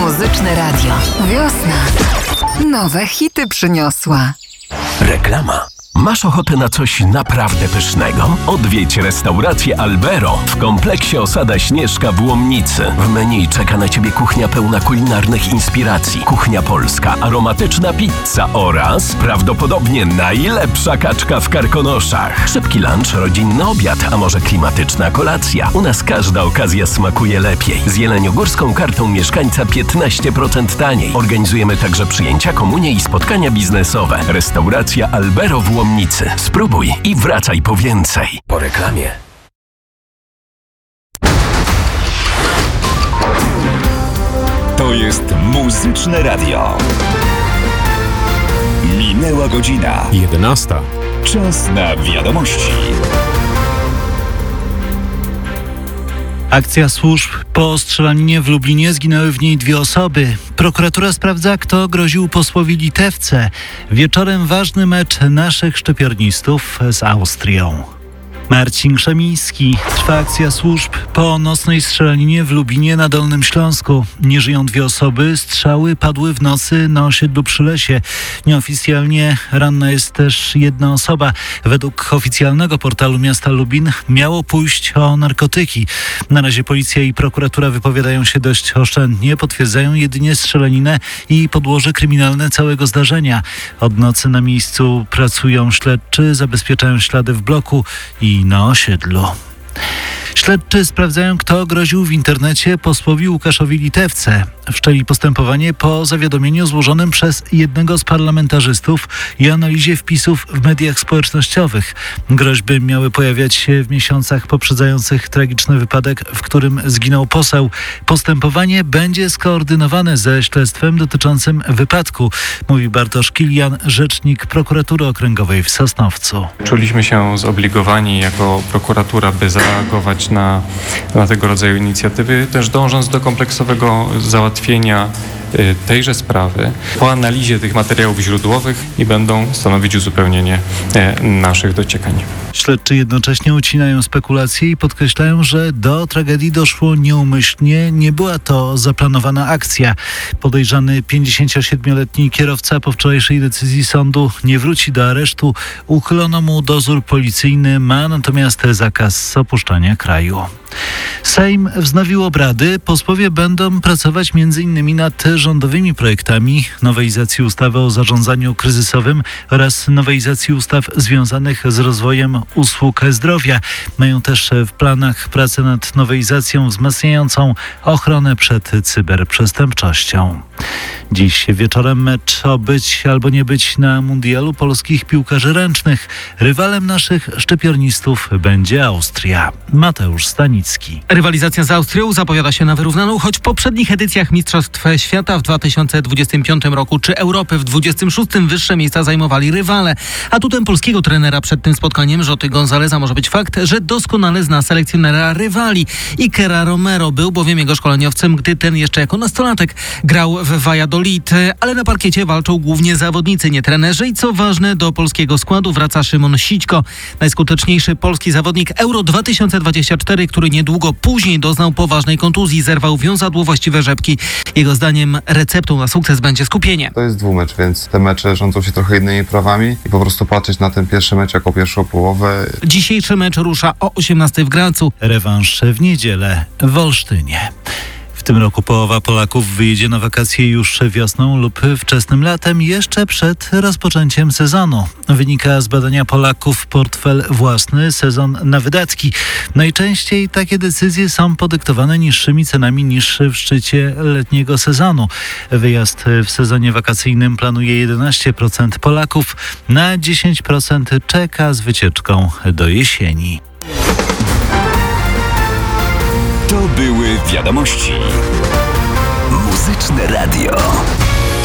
Muzyczne Radio. Wiosna. Nowe hity przyniosła. Reklama. Masz ochotę na coś naprawdę pysznego? Odwiedź restaurację Albero w kompleksie Osada Śnieżka w Łomnicy. W menu czeka na Ciebie kuchnia pełna kulinarnych inspiracji, kuchnia polska, aromatyczna pizza oraz prawdopodobnie najlepsza kaczka w Karkonoszach. Szybki lunch, rodzinny obiad, a może klimatyczna kolacja. U nas każda okazja smakuje lepiej. Z jeleniogórską kartą mieszkańca 15% taniej. Organizujemy także przyjęcia, komunie i spotkania biznesowe. Restauracja Albero w Łomnicy. Spróbuj i wracaj po więcej. Po reklamie. To jest Muzyczne Radio. Minęła godzina 11. Czas na wiadomości. Akcja służb po strzelaninie w Lublinie, zginęły w niej 2 osoby. Prokuratura sprawdza, kto groził posłowi Litewce. Wieczorem ważny mecz naszych szczypiornistów z Austrią. Marcin Krzemiński. Trwa akcja służb po nocnej strzelaninie w Lubinie na Dolnym Śląsku. Nie żyją 2 osoby. Strzały padły w nocy na osiedlu przy Lesie. Nieoficjalnie ranna jest też 1 osoba. Według oficjalnego portalu miasta Lubin miało pójść o narkotyki. Na razie policja i prokuratura wypowiadają się dość oszczędnie. Potwierdzają jedynie strzelaninę i podłoże kryminalne całego zdarzenia. Od nocy na miejscu pracują śledczy, zabezpieczają ślady w bloku i na osiedlu. Śledczy sprawdzają, kto groził w internecie posłowi Łukaszowi Litewce. Wszczęli postępowanie po zawiadomieniu złożonym przez jednego z parlamentarzystów i analizie wpisów w mediach społecznościowych. Groźby miały pojawiać się w miesiącach poprzedzających tragiczny wypadek, w którym zginął poseł. Postępowanie będzie skoordynowane ze śledztwem dotyczącym wypadku, mówi Bartosz Kilian, rzecznik prokuratury okręgowej w Sosnowcu. Czuliśmy się zobligowani jako prokuratura, by zareagować na tego rodzaju inicjatywy, też dążąc do kompleksowego załatwienia tejże sprawy po analizie tych materiałów źródłowych i będą stanowić uzupełnienie naszych dociekań. Śledczy jednocześnie ucinają spekulacje i podkreślają, że do tragedii doszło nieumyślnie, nie była to zaplanowana akcja. Podejrzany 57-letni kierowca po wczorajszej decyzji sądu nie wróci do aresztu. Uchylono mu dozór policyjny, ma natomiast zakaz opuszczania kraju. Sejm wznowił obrady. Posłowie będą pracować m.in. nad rządowymi projektami nowelizacji ustawy o zarządzaniu kryzysowym oraz nowelizacji ustaw związanych z rozwojem usług zdrowia. Mają też w planach pracę nad nowelizacją wzmacniającą ochronę przed cyberprzestępczością. Dziś wieczorem mecz o być albo nie być na mundialu polskich piłkarzy ręcznych. Rywalem naszych szczypiornistów będzie Austria. Mateusz Stanicki. Rywalizacja z Austrią zapowiada się na wyrównaną, choć w poprzednich edycjach Mistrzostw Świata w 2025 roku czy Europy w 26 wyższe miejsca zajmowali rywale. Atutem polskiego trenera przed tym spotkaniem Joty Gonzaleza może być fakt, że doskonale zna selekcjonera rywali. Ikera Romero był bowiem jego szkoleniowcem, gdy ten jeszcze jako nastolatek grał w Valladolid, ale na parkiecie walczą głównie zawodnicy, nie trenerzy i co ważne, do polskiego składu wraca Szymon Sićko, najskuteczniejszy polski zawodnik Euro 2024, który niedługo później doznał poważnej kontuzji, zerwał wiązadło właściwe rzepki. Jego zdaniem receptą na sukces będzie skupienie. To jest dwumecz, więc te mecze rządzą się trochę innymi prawami i po prostu patrzeć na ten pierwszy mecz jako pierwszą połowę. Dzisiejszy mecz rusza o 18 w Gracu. Rewanż w niedzielę w Olsztynie. W tym roku połowa Polaków wyjedzie na wakacje już wiosną lub wczesnym latem, jeszcze przed rozpoczęciem sezonu. Wynika z badania Polaków portfel własny, sezon na wydatki. Najczęściej takie decyzje są podyktowane niższymi cenami niż w szczycie letniego sezonu. Wyjazd w sezonie wakacyjnym planuje 11% Polaków, na 10% czeka z wycieczką do jesieni. To były wiadomości. Muzyczne Radio.